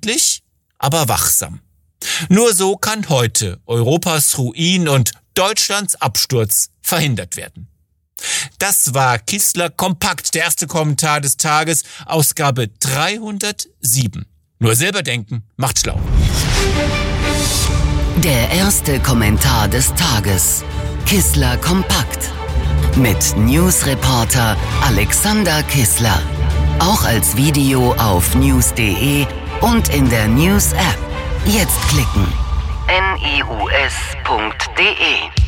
friedlich, aber wachsam. Nur so kann heute Europas Ruin und Deutschlands Absturz verhindert werden. Das war Kistler Kompakt, der erste Kommentar des Tages, Ausgabe 307. Nur selber denken macht schlau. Der erste Kommentar des Tages. Kistler Kompakt. Mit Newsreporter Alexander Kistler. Auch als Video auf news.de und in der News-App. Jetzt klicken. news.de